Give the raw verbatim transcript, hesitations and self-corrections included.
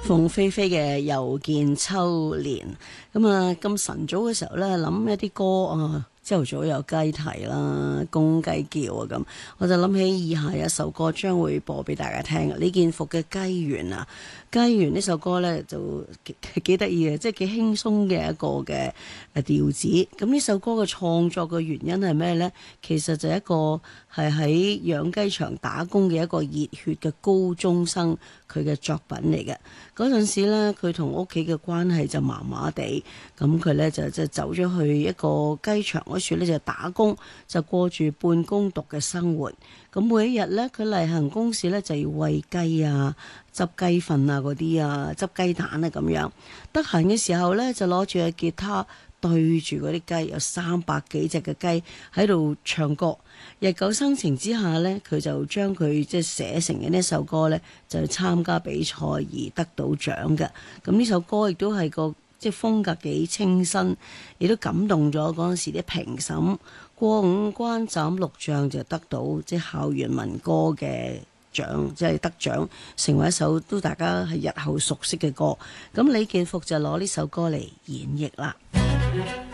鳳飛飛嘅又見秋年，咁啊咁晨早嘅時候咧，諗一啲歌啊，朝頭早有雞啼啦，公雞叫啊咁，我就諗起以下一首歌將會播俾大家聽嘅，李健復嘅《雞園》啊，《雞園》呢首歌咧就幾幾得意嘅，即係幾輕鬆嘅一個嘅誒調子。咁呢首歌嘅創作嘅原因係咩咧？其實就係一個係喺養雞場打工嘅一個熱血嘅高中生，佢嘅作品嚟嘅。嗰陣時咧，佢同屋企嘅關係就麻麻地，咁佢咧就即係走咗去一個雞場嗰處咧就打工，就過住半工讀嘅生活。咁每一日咧，佢例行公事咧就要餵雞啊、執雞糞啊嗰啲啊、執雞蛋啊咁樣。得閒嘅時候咧，就攞住個吉他對住嗰啲雞，有三百幾隻嘅雞喺度唱歌。日久生情之下呢，佢就將佢即係寫成嘅呢首歌呢，就參加比賽而得到獎嘅。咁呢首歌亦都係個即係風格幾清新，亦都感動咗嗰陣時啲評審。過五關斬六將就得到即係校園民歌嘅獎，即係得獎，成為一首都大家係日後熟悉嘅歌。咁李健復就攞呢首歌嚟演繹啦。